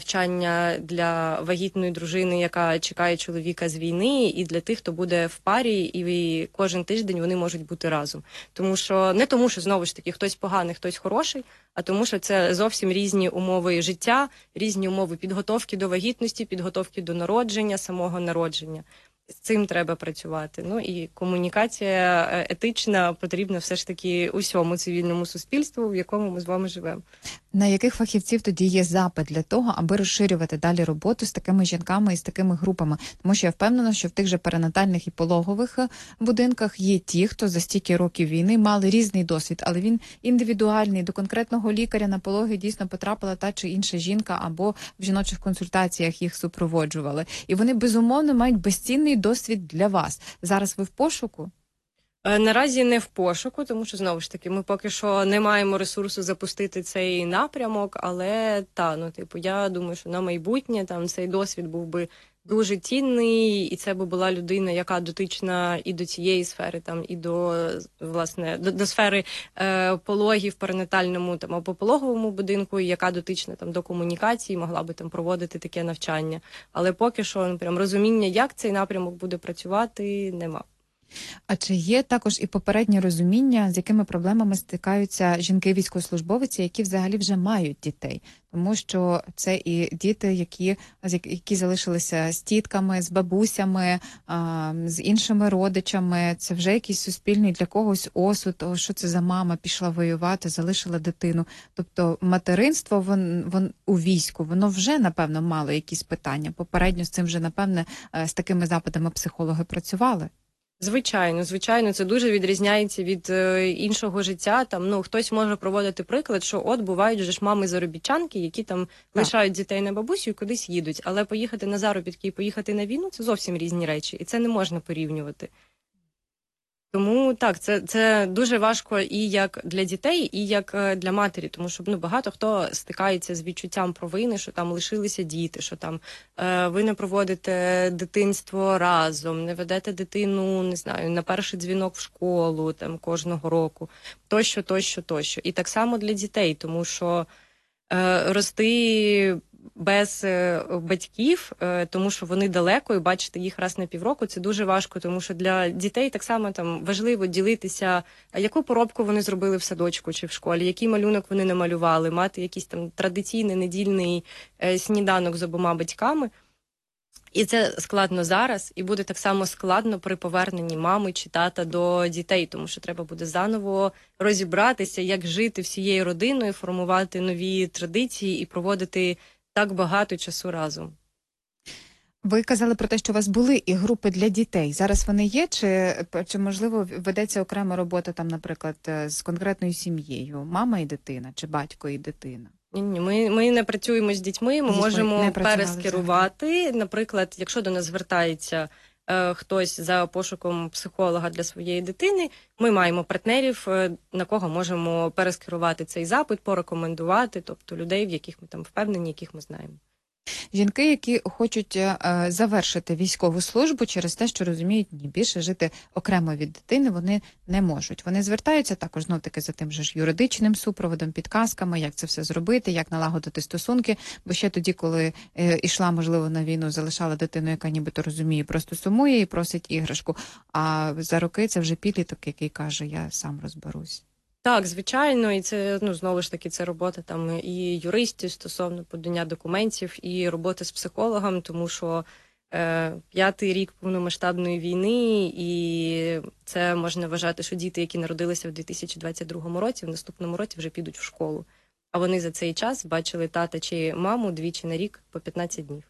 навчання для вагітної дружини, яка чекає чоловіка з війни, і для тих, хто буде в парі, і кожен тиждень вони можуть бути разом. Тому що не тому, що знову ж таки хтось поганий, хтось хороший, а тому, що це зовсім різні умови життя, різні умови підготовки до вагітності, підготовки до народження, самого народження. З цим треба працювати. Ну і комунікація етична потрібна все ж таки усьому цивільному суспільству, в якому ми з вами живемо. На яких фахівців тоді є запит для того, аби розширювати далі роботу з такими жінками і з такими групами? Тому що я впевнена, що в тих же перинатальних і пологових будинках є ті, хто за стільки років війни мали різний досвід, але він індивідуальний. До конкретного лікаря на пологи дійсно потрапила та чи інша жінка, або в жіночих консультаціях їх супроводжували. І вони, безумовно, мають безцінний досвід для вас. Зараз ви в пошуку? Наразі не в пошуку, тому що, знову ж таки, ми поки що не маємо ресурсу запустити цей напрямок, але я думаю, що на майбутнє цей досвід був би дуже цінний, і це би була людина, яка дотична і до цієї сфери, і до, власне, до сфери пологів в перинатальному або пологовому будинку, яка дотична до комунікації, могла би проводити таке навчання. Але поки що прям розуміння, як цей напрямок буде працювати, нема. А чи є також і попереднє розуміння, з якими проблемами стикаються жінки-військовослужбовиці, які взагалі вже мають дітей? Тому що це і діти, які залишилися з тітками, з бабусями, з іншими родичами. Це вже якийсь суспільний для когось осуд, що це за мама пішла воювати, залишила дитину. Тобто материнство у війську, воно вже, напевно, мало якісь питання. Попередньо з цим вже, напевне, з такими запитами психологи працювали. Звичайно, це дуже відрізняється від іншого життя. Хтось може проводити приклад, що бувають же ж мами-заробітчанки, які лишають дітей на бабусю і кудись їдуть. Але поїхати на заробітки і поїхати на війну – це зовсім різні речі, і це не можна порівнювати. Тому це дуже важко і як для дітей, і як для матері, тому що багато хто стикається з відчуттям провини, що лишилися діти, що ви не проводите дитинство разом, не ведете дитину, не знаю, на перший дзвінок в школу кожного року, тощо. І так само для дітей, тому що рости без батьків, тому що вони далеко, і бачити їх раз на півроку, це дуже важко, тому що для дітей так само важливо ділитися, яку поробку вони зробили в садочку чи в школі, який малюнок вони намалювали, мати якийсь традиційний недільний сніданок з обома батьками. І це складно зараз, і буде так само складно при поверненні мами чи тата до дітей, тому що треба буде заново розібратися, як жити всією родиною, формувати нові традиції і проводити так багато часу разом. Ви казали про те, що у вас були і групи для дітей. Зараз вони є? Чи можливо, ведеться окрема робота, наприклад, з конкретною сім'єю? Мама і дитина, чи батько і дитина? Ні, ми не працюємо з дітьми, ми можемо перескерувати. Наприклад, якщо до нас звертається хтось за пошуком психолога для своєї дитини, ми маємо партнерів, на кого можемо перескерувати цей запит, порекомендувати, тобто людей, в яких ми впевнені, яких ми знаємо. Жінки, які хочуть завершити військову службу через те, що розуміють, більше жити окремо від дитини вони не можуть. Вони звертаються також знов-таки за тим же ж юридичним супроводом, підказками, як це все зробити, як налагодити стосунки. Бо ще тоді, коли йшла, можливо, на війну, залишала дитину, яка нібито розуміє, просто сумує і просить іграшку. А за роки це вже підліток, який каже, я сам розберусь. Так, звичайно, і це, знову ж таки, це робота і юристів стосовно подання документів, і робота з психологом, тому що 5-й рік повномасштабної війни, і це можна вважати, що діти, які народилися в 2022 році, в наступному році вже підуть в школу. А вони за цей час бачили тата чи маму двічі на рік по 15 днів.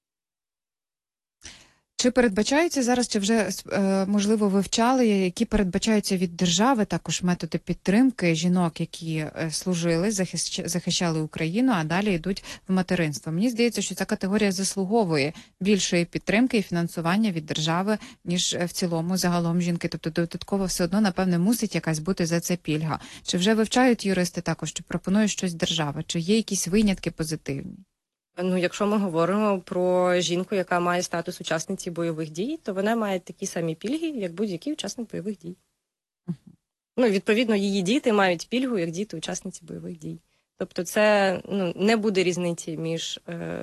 Чи передбачаються зараз, чи вже, можливо, вивчали, які передбачаються від держави також методи підтримки жінок, які служили, захищали Україну, а далі йдуть в материнство? Мені здається, що ця категорія заслуговує більшої підтримки і фінансування від держави, ніж в цілому загалом жінки. Тобто додатково все одно, напевне, мусить якась бути за це пільга. Чи вже вивчають юристи також, чи пропонує щось держава? Чи є якісь винятки позитивні? Якщо ми говоримо про жінку, яка має статус учасниці бойових дій, то вона має такі самі пільги, як будь-який учасник бойових дій. Відповідно, її діти мають пільгу, як діти учасниці бойових дій. Тобто це не буде різниці між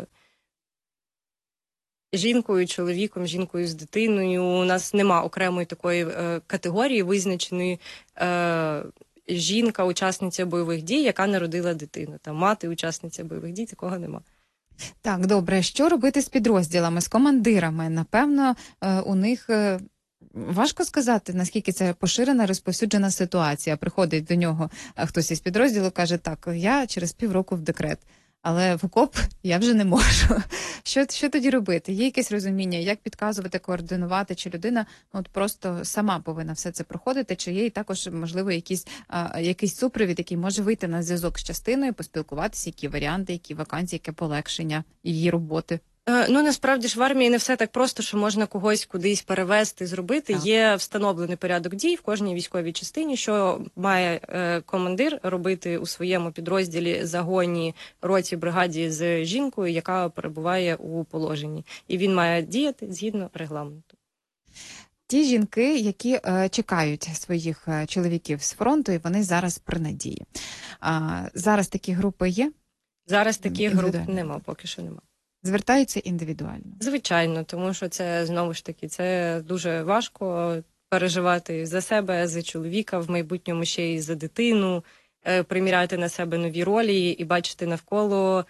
жінкою, чоловіком, жінкою з дитиною. У нас нема окремої такої категорії визначеної жінка, учасниця бойових дій, яка народила дитину. Там мати, учасниця бойових дій, такого нема. Так, добре. Що робити з підрозділами, з командирами? Напевно, у них важко сказати, наскільки це поширена, розповсюджена ситуація. Приходить до нього хтось із підрозділу, каже, так, я через півроку в декрет. Але в окоп я вже не можу. Що тоді робити? Є якесь розуміння, як підказувати, координувати, чи людина просто сама повинна все це проходити, чи є і також, можливо, якийсь супровід, який може вийти на зв'язок з частиною, поспілкуватися, які варіанти, які вакансії, яке полегшення її роботи? Насправді ж в армії не все так просто, що можна когось кудись перевести, зробити. Так. Є встановлений порядок дій в кожній військовій частині, що має командир робити у своєму підрозділі, загоні, роті, бригаді з жінкою, яка перебуває у положенні. І він має діяти згідно регламенту. Ті жінки, які чекають своїх чоловіків з фронту, і вони зараз при надії. Зараз такі групи є? Зараз таких груп нема, поки що нема. Звертаються індивідуально? Звичайно, тому що це, знову ж таки, це дуже важко переживати за себе, за чоловіка, в майбутньому ще й за дитину, приміряти на себе нові ролі і бачити навколо,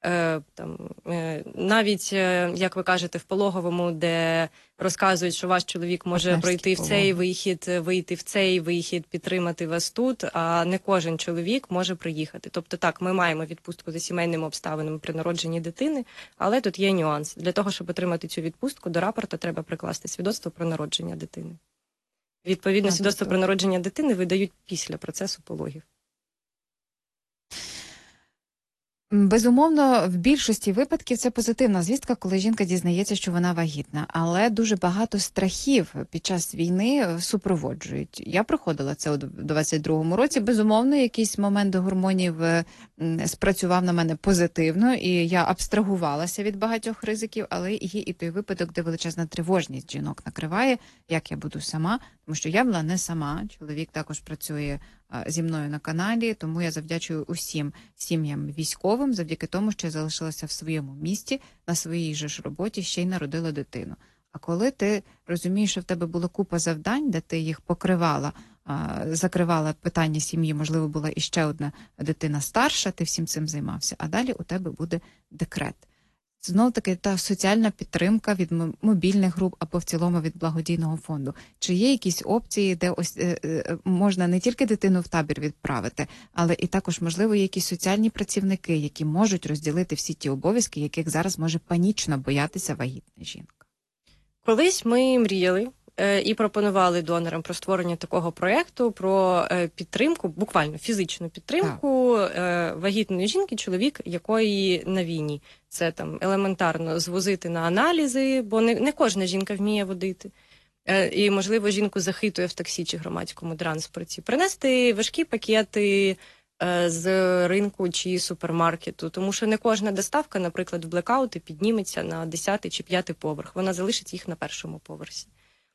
навіть, як ви кажете, в пологовому, де розказують, що ваш чоловік може пройти в цей вихід, вийти в цей вихід, підтримати вас тут, а не кожен чоловік може приїхати. Тобто так, ми маємо відпустку за сімейними обставинами при народженні дитини, але тут є нюанс. Для того, щоб отримати цю відпустку, до рапорту треба прикласти свідоцтво про народження дитини. Відповідно, свідоцтво про народження дитини видають після процесу пологів. Безумовно, в більшості випадків це позитивна звістка, коли жінка дізнається, що вона вагітна. Але дуже багато страхів під час війни супроводжують. Я проходила це у 22-му році. Безумовно, якийсь момент гормонів спрацював на мене позитивно, і я абстрагувалася від багатьох ризиків, але є і той випадок, де величезна тривожність жінок накриває, як я буду сама, тому що я була не сама, чоловік також працює зі мною на каналі, тому я завдячую усім сім'ям військовим, завдяки тому, що я залишилася в своєму місті, на своїй же ж роботі, ще й народила дитину. А коли ти розумієш, що в тебе була купа завдань, де ти їх покривала, закривала питання сім'ї, можливо, була іще одна дитина старша, ти всім цим займався, а далі у тебе буде декрет. Знов-таки та соціальна підтримка від мобільних груп або в цілому від благодійного фонду. Чи є якісь опції, де ось можна не тільки дитину в табір відправити, але і також, можливо, якісь соціальні працівники, які можуть розділити всі ті обов'язки, яких зараз може панічно боятися вагітна жінка? Колись ми мріяли і пропонували донорам про створення такого проєкту, про підтримку, буквально фізичну підтримку вагітної жінки, чоловік якої на війні. Це там елементарно звозити на аналізи, бо не кожна жінка вміє водити. І, можливо, жінку захитує в таксі чи громадському транспорті. Принести важкі пакети з ринку чи супермаркету, тому що не кожна доставка, наприклад, в блекаути підніметься на 10-й чи 5-й поверх. Вона залишить їх на першому поверсі.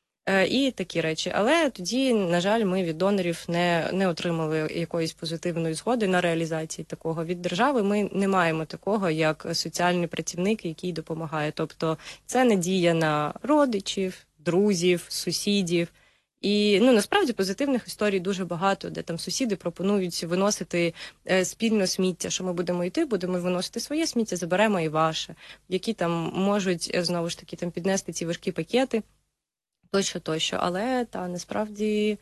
І такі речі. Але тоді, на жаль, ми від донорів не отримали якоїсь позитивної згоди на реалізації такого. Від держави ми не маємо такого, як соціальний працівник, який допомагає. Тобто це надія на родичів, друзів, сусідів. І насправді позитивних історій дуже багато, де там сусіди пропонують виносити спільно сміття, що ми будемо йти, будемо виносити своє сміття, заберемо і ваше, які там можуть, знову ж таки, там піднести ці важкі пакети. Тощо. Але насправді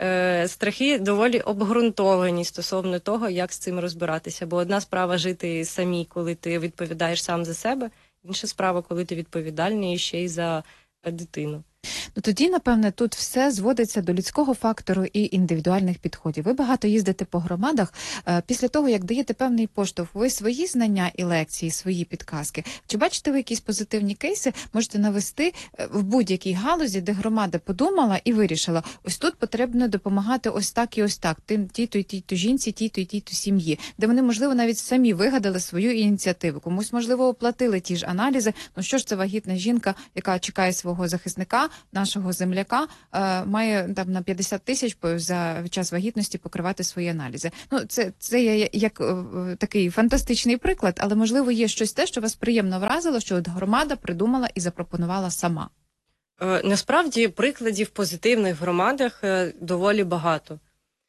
страхи доволі обґрунтовані стосовно того, як з цим розбиратися. Бо одна справа жити самій, коли ти відповідаєш сам за себе, інша справа, коли ти відповідальний ще й за дитину. Тоді, напевне, тут все зводиться до людського фактору і індивідуальних підходів. Ви багато їздите по громадах. Після того, як даєте певний поштовх, ви свої знання і лекції, свої підказки. Чи бачите ви якісь позитивні кейси, можете навести в будь-якій галузі, де громада подумала і вирішила, ось тут потрібно допомагати ось так і ось так, тій-то і тій-то жінці, тій-то і тій-то сім'ї, де вони, можливо, навіть самі вигадали свою ініціативу. Комусь, можливо, оплатили ті ж аналізи. Що ж це вагітна жінка, яка чекає свого захисника, нашого земляка має там на 50 тисяч за час вагітності покривати свої аналізи. Ну, це є як такий фантастичний приклад, але, можливо, є щось те, що вас приємно вразило, що от громада придумала і запропонувала сама. Насправді, прикладів позитивних в громадах доволі багато.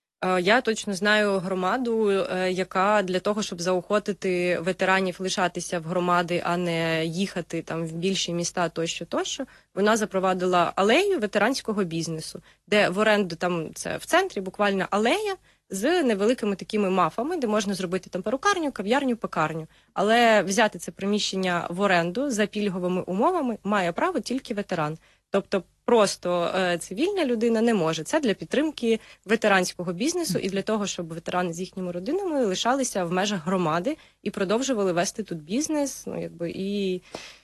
Я точно знаю громаду, яка для того, щоб заохотити ветеранів лишатися в громади, а не їхати там в більші міста тощо, вона запровадила алею ветеранського бізнесу, де в оренду, там це в центрі буквально алея з невеликими такими мафами, де можна зробити там перукарню, кав'ярню, пекарню. Але взяти це приміщення в оренду за пільговими умовами має право тільки ветеран. Тобто просто цивільна людина не може. Це для підтримки ветеранського бізнесу і для того, щоб ветерани з їхніми родинами лишалися в межах громади і продовжували вести тут бізнес, ну якби і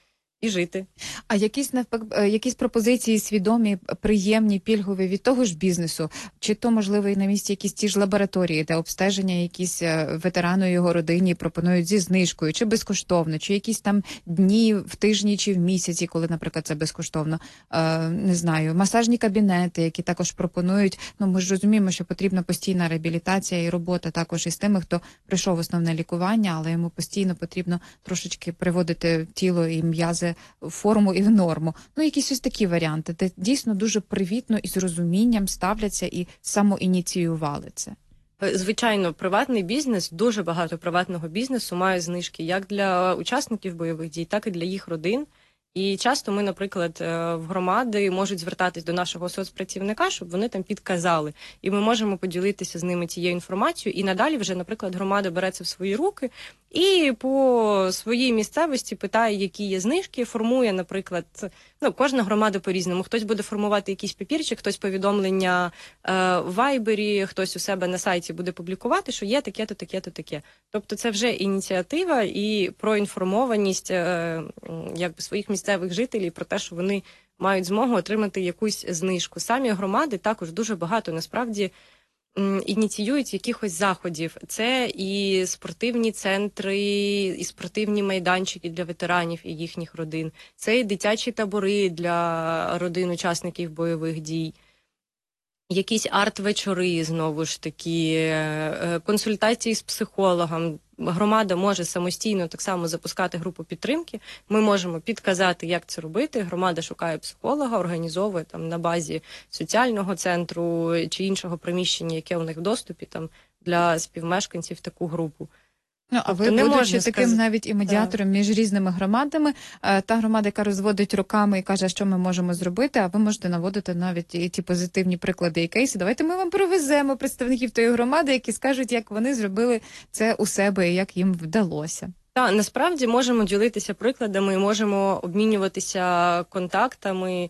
жити. А якісь пропозиції свідомі, приємні, пільгові від того ж бізнесу? Чи то, можливо, і на місці якісь ті ж лабораторії, де обстеження якісь ветерану і його родині пропонують зі знижкою, чи безкоштовно, чи якісь там дні в тижні чи в місяці, коли, наприклад, це безкоштовно? Не знаю, масажні кабінети, які також пропонують. Ну, ми ж розуміємо, що потрібна постійна реабілітація і робота також із тими, хто прийшов в основне лікування, але йому постійно потрібно трошечки приводити тіло і м'язи в форму і в норму. Ну, якісь ось такі варіанти, де дійсно дуже привітно і з розумінням ставляться і самоініціювали це. Звичайно, приватний бізнес, дуже багато приватного бізнесу має знижки як для учасників бойових дій, так і для їх родин. І часто ми, наприклад, в громади можуть звертатись до нашого соцпрацівника, щоб вони там підказали. І ми можемо поділитися з ними цією інформацією. І надалі вже, наприклад, громада бере це в свої руки і по своїй місцевості питає, які є знижки, формує, наприклад, ну, кожна громада по-різному. Хтось буде формувати якийсь папірчик, хтось повідомлення в Вайбері, хтось у себе на сайті буде публікувати, що є таке-то, таке-то, таке. Тобто це вже ініціатива і проінформованість якби своїх місцевих жителів про те, що вони мають змогу отримати якусь знижку. Самі громади також дуже багато, насправді, ініціюють якихось заходів. Це і спортивні центри, і спортивні майданчики для ветеранів і їхніх родин. Це і дитячі табори для родин учасників бойових дій. Якісь арт-вечори, знову ж таки, консультації з психологом. Громада може самостійно так само запускати групу підтримки. Ми можемо підказати, як це робити. Громада шукає психолога, організовує там на базі соціального центру чи іншого приміщення, яке у них в доступі там для співмешканців таку групу. Ну, а ви, будучи таким навіть і медіатором між різними громадами, та громада, яка розводить руками і каже, що ми можемо зробити, а ви можете наводити навіть і ті позитивні приклади і кейси. Давайте ми вам привеземо представників тої громади, які скажуть, як вони зробили це у себе і як їм вдалося. Так, насправді можемо ділитися прикладами, можемо обмінюватися контактами.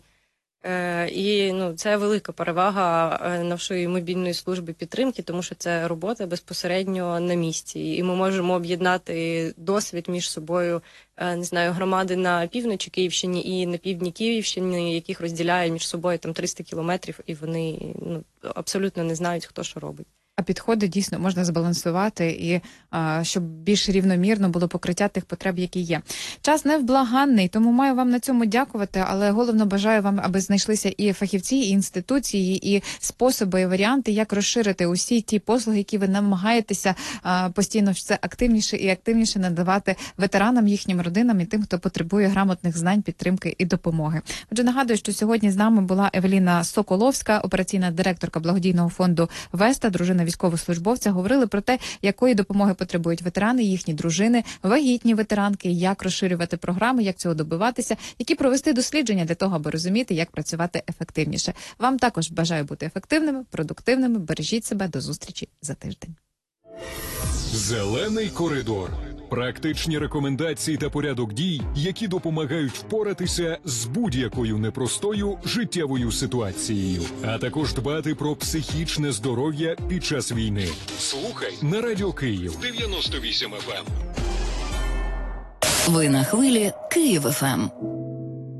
І це велика перевага нашої мобільної служби підтримки, тому що це робота безпосередньо на місці. І ми можемо об'єднати досвід між собою, не знаю, громади на півночі Київщини і на півдні Київщини, яких розділяє між собою там 300 кілометрів, і вони абсолютно не знають, хто що робить. А підходи дійсно можна збалансувати і щоб більш рівномірно було покриття тих потреб, які є. Час невблаганний, тому маю вам на цьому дякувати, але головно бажаю вам, аби знайшлися і фахівці, і інституції, і способи, і варіанти, як розширити усі ті послуги, які ви намагаєтеся постійно все активніше і активніше надавати ветеранам, їхнім родинам і тим, хто потребує грамотних знань, підтримки і допомоги. Отже, нагадую, що сьогодні з нами була Евеліна Соколовська, операційна директорка благодійного фонду «Веста», дружина військовослужбовця. Говорили про те, якої допомоги потребують ветерани, їхні дружини, вагітні ветеранки, як розширювати програми, як цього добиватися, які провести дослідження для того, аби розуміти, як працювати ефективніше. Вам також бажаю бути ефективними, продуктивними. Бережіть себе. До зустрічі за тиждень. Зелений коридор. Практичні рекомендації та порядок дій, які допомагають впоратися з будь-якою непростою життєвою ситуацією, а також дбати про психічне здоров'я під час війни. Слухай на Радіо Київ 98 FM. Ви на хвилі Київ ФМ.